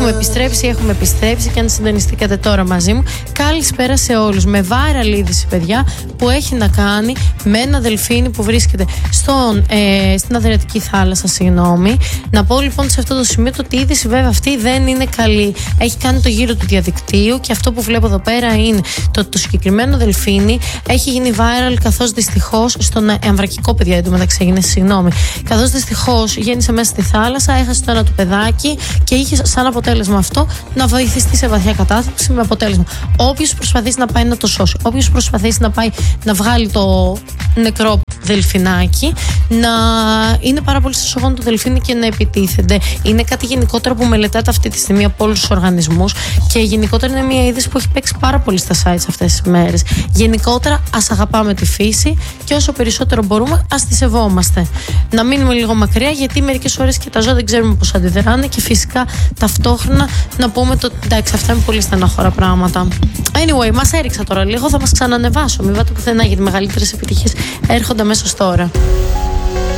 Έχουμε επιστρέψει και αν συντονιστήκατε τώρα μαζί μου, καλησπέρα σε όλους. Με viral είδηση, παιδιά, που έχει να κάνει με ένα δελφίνι που βρίσκεται στην Αδριατική θάλασσα, συγγνώμη. Να πω λοιπόν σε αυτό το σημείο ότι η είδηση βέβαια αυτή δεν είναι καλή. Έχει κάνει το γύρο του διαδικτύου και αυτό που βλέπω εδώ πέρα είναι το συγκεκριμένο δελφίνι έχει γίνει viral, καθώς δυστυχώς στον αμβρακικό, παιδιά, εντωμεταξύ έγινε, συγγνώμη. Καθώς δυστυχώς γέννησε μέσα στη θάλασσα, έχασε το ένα του παιδάκι και είχε σαν αποτέλεσμα αυτό να βοηθηθεί σε βαθιά κατάθλιψη, με αποτέλεσμα όποιος προσπαθήσει να πάει να το σώσει, όποιος προσπαθήσει να πάει να βγάλει το νεκρό δελφινάκι, να είναι πάρα πολύ στασογόνο το δελφίνι και να επιτίθενται. Είναι κάτι γενικότερα που μελετάται αυτή τη στιγμή από όλους τους οργανισμούς και γενικότερα είναι μια είδηση που έχει παίξει πάρα πολύ στα sites αυτές τις μέρες. Γενικότερα, ας αγαπάμε τη φύση και όσο περισσότερο μπορούμε, ας τη σεβόμαστε. Να μείνουμε λίγο μακριά, γιατί μερικές φορές και τα ζώα δεν ξέρουμε πώς αντιδράνε και φυσικά ταυτόχρονα να πούμε το εντάξει, αυτά είναι πολύ στεναχώρα πράγματα. Anyway, μας έριξα τώρα λίγο, θα μας ξανανεβάσω. Μην πάτε πουθενά, γιατί μεγαλύτερες επιτυχίες έρχονται αμέσως τώρα.